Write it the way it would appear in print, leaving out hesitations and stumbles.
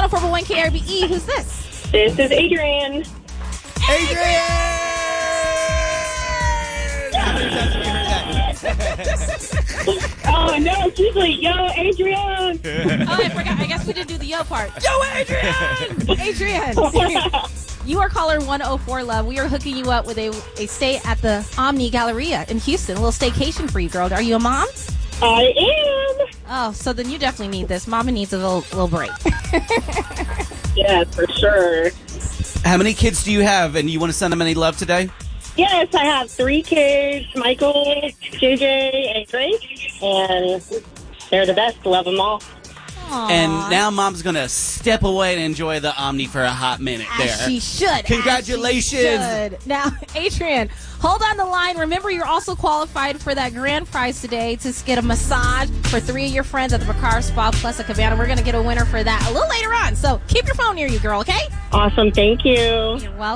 104.1 KRBE. Who's this? This is Adrian. Oh, no, it's usually, yo, Adrian. Oh, I forgot. I guess we didn't do the yo part. Yo, Adrian! Adrian! You are caller 104, love. We are hooking you up with a stay at the Omni Galleria in Houston. A little staycation for you, girl. Are you a mom? I am. Oh, so then you definitely need this. Mama needs a little break. Yes, for sure. How many kids do you have, and you want to send them any love today? Yes, I have 3 kids, Michael, JJ, and Grace, and they're the best. Love them all. Aww. And now Mom's going to step away and enjoy the Omni for a hot minute there. As she should. Congratulations. As she should. Now, Adrian, hold on the line. Remember, you're also qualified for that grand prize today to get a massage for 3 of your friends at the Bacar Spa Plus at Cabana. We're going to get a winner for that a little later on. So keep your phone near you, girl, okay? Awesome. Thank you. You're welcome.